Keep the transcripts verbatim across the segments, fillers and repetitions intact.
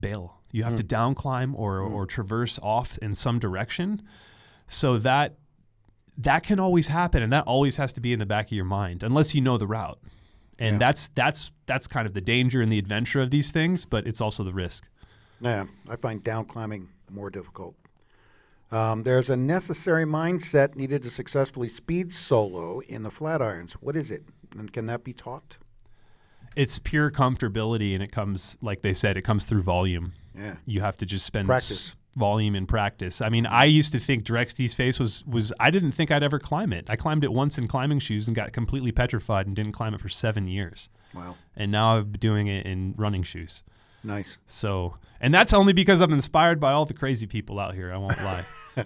bail. You have Mm. to down climb or, Mm. or traverse off in some direction. So that that can always happen, and that always has to be in the back of your mind, unless you know the route. And Yeah. that's that's that's kind of the danger and the adventure of these things, but it's also the risk. Yeah, I find down climbing more difficult. Um, there's a necessary mindset needed to successfully speed solo in the Flatirons. What is it, and can that be taught? It's pure comfortability, and it comes, like they said, it comes through volume. Yeah, You have to just spend Practice. s- volume and practice. I mean, I used to think Drexty's face was, was, I didn't think I'd ever climb it. I climbed it once in climbing shoes and got completely petrified and didn't climb it for seven years. wow, And now I'm doing it in running shoes. nice. So, and that's only because I'm inspired by all the crazy people out here. I won't lie.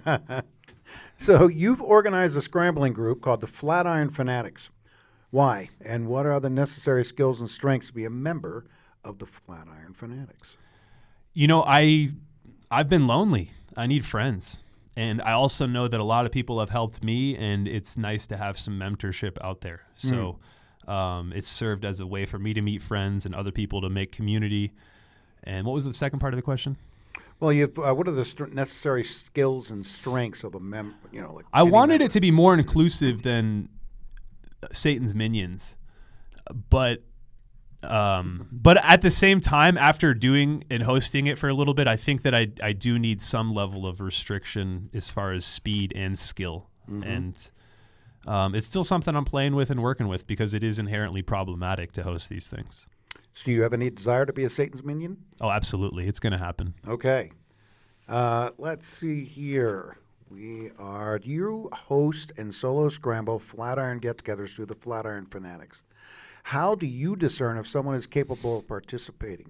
So you've organized a scrambling group called the Flatiron Fanatics. Why, and what are the necessary skills and strengths to be a member of the Flatiron Fanatics? You know, I, I've been lonely. I need friends. And I also know that a lot of people have helped me, and it's nice to have some mentorship out there. So um, it's served as a way for me to meet friends and other people to make community. And what was the second part of the question? Well, you've, uh, what are the st- necessary skills and strengths of a member? You know, like I any wanted member? it to be more inclusive than Satan's minions, but um, but at the same time, after doing and hosting it for a little bit, I think that I I do need some level of restriction as far as speed and skill, Mhm. and um, it's still something I'm playing with and working with because it is inherently problematic to host these things. So do you have any desire to be a Satan's minion? Oh, absolutely, it's going to happen. Okay. Uh, let's see here. We are, do you host and solo scramble Flatiron get-togethers through the Flatiron Fanatics? How do you discern if someone is capable of participating?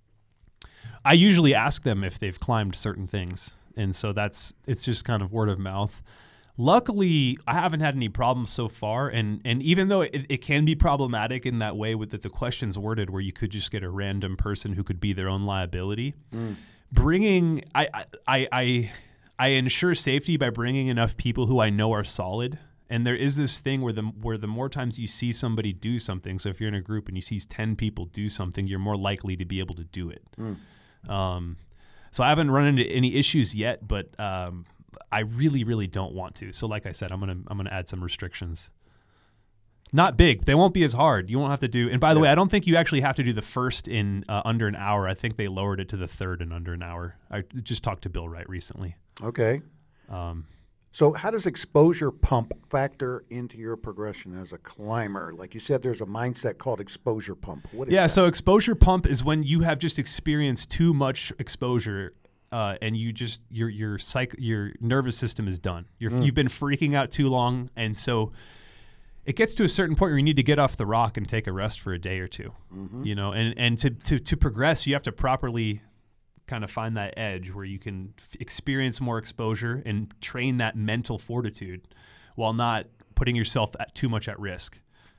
I usually ask them if they've climbed certain things, and so that's it's just kind of word of mouth. Luckily, I haven't had any problems so far, and and even though it, it can be problematic in that way with that the question's worded where you could just get a random person who could be their own liability, Mm. bringing I I I I, I ensure safety by bringing enough people who I know are solid. And there is this thing where the where the more times you see somebody do something, so if you're in a group and you see ten people do something, you're more likely to be able to do it. Mm. Um, so I haven't run into any issues yet, but um, I really, really don't want to. So like I said, I'm gonna I'm gonna add some restrictions. Not big. They won't be as hard. You won't have to do. And by the Yeah. way, I don't think you actually have to do the first in uh, under an hour. I think they lowered it to the third in under an hour. I just talked to Bill Wright recently. Okay. Um, So how does exposure pump factor into your progression as a climber? Like you said, there's a mindset called exposure pump. What is yeah. that? So exposure pump is when you have just experienced too much exposure. Uh, and you just your your psych your nervous system is done. You're, Mm. You've been freaking out too long, and so it gets to a certain point where you need to get off the rock and take a rest for a day or two. Mhm. You know, and and to to to progress, you have to properly kind of find that edge where you can f- experience more exposure and train that mental fortitude while not putting yourself at too much at risk.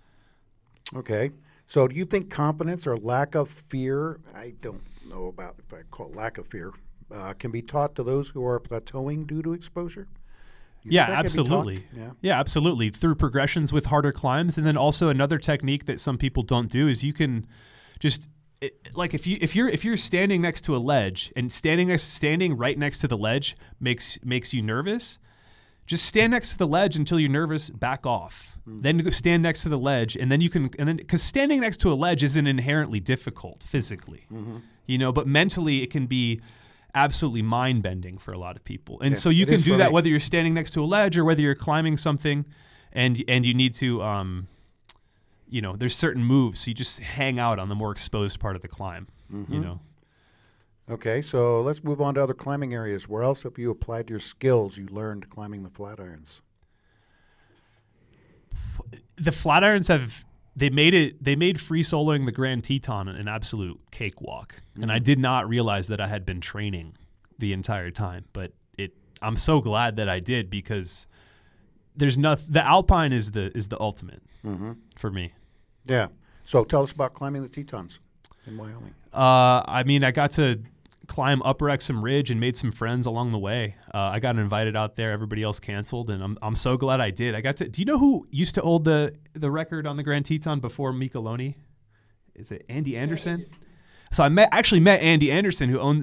Okay. So do you think confidence or lack of fear, I don't know about if I call it lack of fear, uh, can be taught to those who are plateauing due to exposure? You Yeah, think that can be taught? absolutely. Yeah. Yeah, absolutely. Through progressions with harder climbs. And then also another technique that some people don't do is you can just it, like if you if you're if you're standing next to a ledge and standing next standing right next to the ledge makes makes you nervous, just stand next to the ledge until you're nervous, back off. Mm. Then go stand next to the ledge and then you can and then cuz standing next to a ledge isn't inherently difficult physically. Mm-hmm. You know, but mentally it can be absolutely mind-bending for a lot of people. And Yeah, so you it can is do for that me. whether you're standing next to a ledge or whether you're climbing something and and you need to um you know, there's certain moves, so you just hang out on the more exposed part of the climb, Mhm. you know. Okay, so let's move on to other climbing areas. Where else have you applied your skills you learned climbing the Flatirons? The Flatirons have they made it they made free soloing the Grand Teton an absolute cakewalk. And I Mhm. did not realize that I had been training the entire time, but it I'm so glad that I did because there's nothing the Alpine is the is the ultimate Mm-hmm. for me. Yeah. So tell us about climbing the Tetons in Wyoming. Uh, I mean, I got to climb Upper Exum Ridge and made some friends along the way. Uh, I got invited out there. Everybody else canceled, and I'm I'm so glad I did. I got to. Do you know who used to hold the the record on the Grand Teton before Micheloni? Is it Andy Anderson? So I met actually met Andy Anderson, who own,